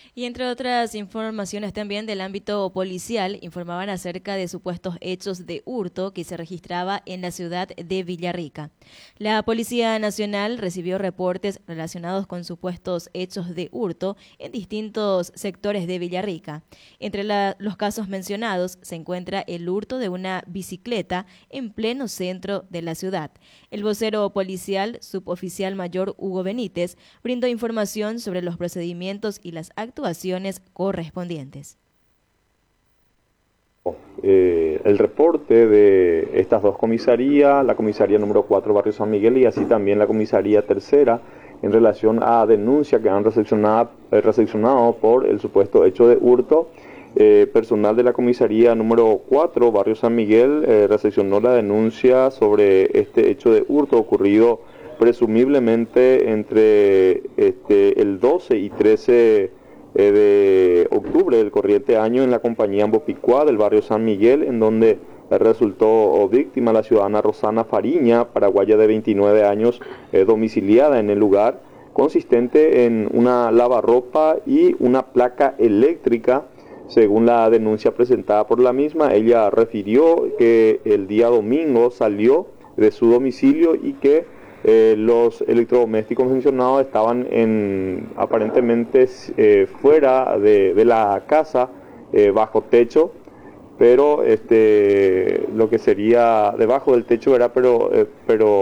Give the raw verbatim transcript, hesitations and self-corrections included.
Y entre otras informaciones también del ámbito policial, informaban acerca de supuestos hechos de hurto que se registraba en la ciudad de Villarrica. La Policía Nacional recibió reportes relacionados con supuestos hechos de hurto en distintos sectores de Villarrica. Entre la, los casos mencionados se encuentra el hurto de una bicicleta en pleno centro de la ciudad. El vocero policial, suboficial mayor Hugo Benítez, brindó información sobre los procedimientos y las actuaciones correspondientes. Eh, el reporte de estas dos comisarías, la comisaría número cuatro Barrio San Miguel y así también la comisaría tercera, en relación a denuncias que han recepcionado, eh, recepcionado por el supuesto hecho de hurto. Eh, personal de la comisaría número cuatro Barrio San Miguel eh, recepcionó la denuncia sobre este hecho de hurto ocurrido presumiblemente entre este, el doce y trece eh, de octubre del corriente año en la compañía Ambopicua del barrio San Miguel, en donde resultó víctima la ciudadana Rosana Fariña, paraguaya de veintinueve años, eh, domiciliada en el lugar, consistente en una lavarropa y una placa eléctrica. Según la denuncia presentada por la misma, ella refirió que el día domingo salió de su domicilio y que eh, los electrodomésticos mencionados estaban en, aparentemente eh, fuera de, de la casa, eh, bajo techo, pero este, lo que sería debajo del techo era, pero, eh, pero